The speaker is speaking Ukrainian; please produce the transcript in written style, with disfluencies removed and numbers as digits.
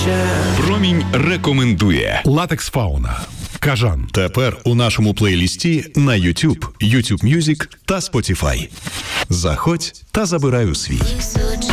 Промінь рекомендує. Латекс Фауна. Кажан. Тепер у нашому плейлісті на YouTube, YouTube Music та Spotify. Заходь та забирай у свій.